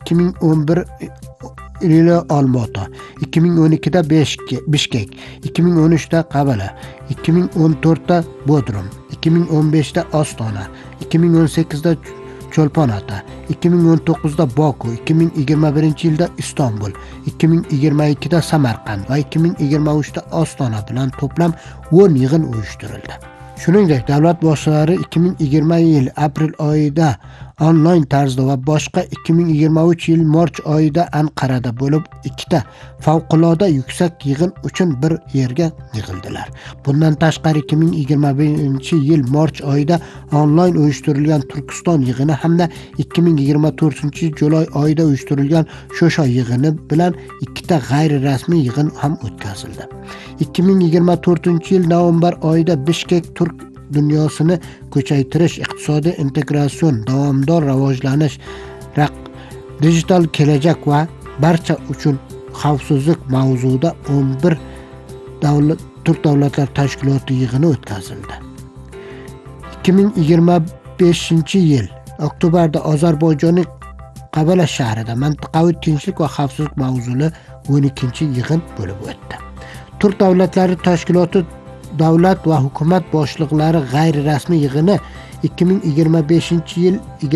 2011 yili Olmaota, 2012da Bishkek, 2013da Qabala, 2014da Bodrum, 2015da Ostona, 2018da Cho'lpon-Ota, 2019da Boku, 2021-yilda Istanbul, 2022da Samarqand va 2023da Ostona bilan to'plam 10 yig'in uyushtirildi. Shuningdek, davlat boshliqlari 2020 yil aprel oyida onlayn tarzda va boshqa 2023 yil mart oyida Anqarada bo'lib, ikkita favqulodda yuksak yig'in uchun bir yerga yig'ildilar. Bundan tashqari 2021-yil mart oyida onlayn uyushtirilgan Turkiston yig'ini hamda 2024-julay oyida uyushtirilgan Shosha yig'ini bilan ikkita g'ayri rasmiy yig'in ham o'tkazildi. 2024-yil november oyida Bishkek Turk dunyosini kuchaytirish, iqtisodiy integratsion, davomdor rivojlanish, digital kelajak va barcha uchun xavfsizlik mavzuida 11 Turk davlatlar tashkiloti yig'ini o'tkazildi. 2025-yil oktyabrda Ozarbayjonning Qabala shahrida mintaqaviy tinchlik va xavfsizlik mavzuli 12-yig'in bo'lib o'tdi. Turk davlatlari tashkiloti davlat va hukumat boshliqlari g'ayri rasmiy yig'ini 2025-yil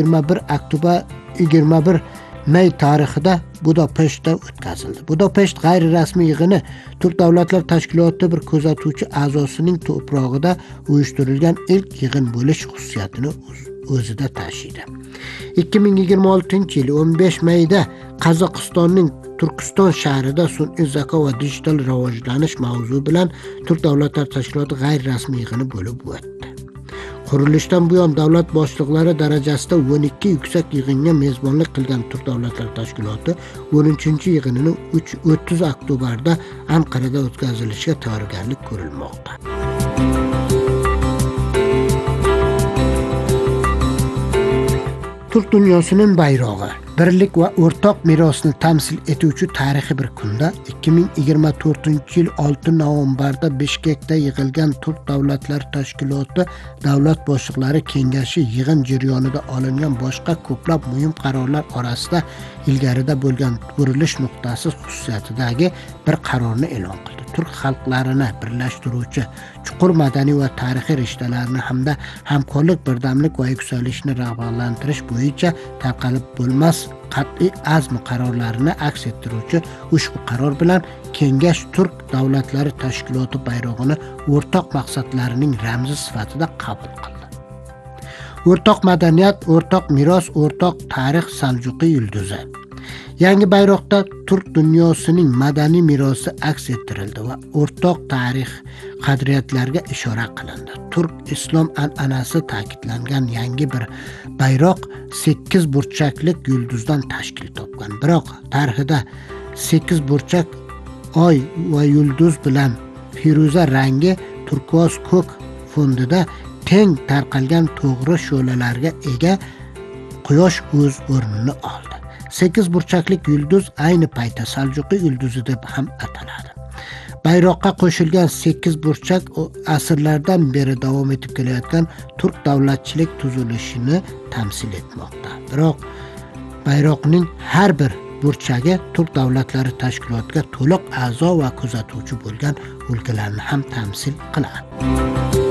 21 may tarixida Budapeshtda o'tkazildi. Budapesht g'ayri rasmiy yig'ini Turk davlatlar tashkiloti bir kuzatuvchi a'zosining to'prog'ida uyushtirilgan ilk yig'in bo'lish xususiyatini o'zida tashiydi. 2026-yil 15 mayda Qozog'istonning Turkiston shahrida sun'iy zako va digital rivojlanish mavzu bilan Turk davlatlar tashkiloti g'ayri rasmiy yig'ini bo'lib o'tdi. Qurilishdan buyon davlat boshliqlari darajasida 12 yuksak yig'inga mezbonlik qilgan Turk davlatlar tashkiloti 13-yig'inini 30 oktyabrda Anqarada o'tkazilishiga tayyorgarlik ko'rilmoqda. Turk dunyosining bayrog'i birlik va o'rtoq merosni tamsil etuvchi tarixiy bir kunda 2024-yil 6 noyambarda Bishkekda yig'ilgan Turk davlatlar tashkiloti davlat boshliqlari kengashi yig'in jarayonida olingan boshqa ko'plab muhim qarorlar orasida ilgarida bo'lgan burilish nuqtasi xususiyatidagi bir qarorni e'lon qildi. Turk xalqlarini birlashtiruvchi chuqur madaniy va tarixiy rishtalarni hamda hamkorlik, birdamlik va yuksalishni rag'batlantirish bo'yicha tarqalib bo'lmas qat'iy azm qarorlarini aks ettiruvchi ushbu qaror bilan kengash Turk davlatlari tashkiloti bayrog'ini o'rtoq maqsadlarining ramzi sifatida qabul qildi. O'rtoq madaniyat, o'rtoq meros, o'rtoq tarix Saljuqiy yulduzi. Yangi bayroqda Turk dunyosining madaniy merosi aks ettirildi va o'rtoq tarix qadriyatlarga ishora qilindi. Turk islom an'anasi ta'kidlangan yangi bir bayroq 8 burchakli yulduzdan tashkil topgan. Biroq tarixida 8 burchak oy va yulduz bilan firuza rangi turkuaz ko'k fondida teng tarqalgan to'g'ri sho'lalarga ega quyosh o'z o'rnini oldi. 8 burchakli yulduz ayni paytda Saljuqiy yulduzi deb ham ataladi. Bayroqqa qo'shilgan 8 burchak asrlardan beri davom etib kelayotgan Turk davlatchilik tuzilishini tamsil etmoqda. Biroq bayroqning har bir burchagi Turk davlatlari tashkilotiga to'liq a'zo va kuzatuvchi bo'lgan o'lkalarni ham tamsil qiladi.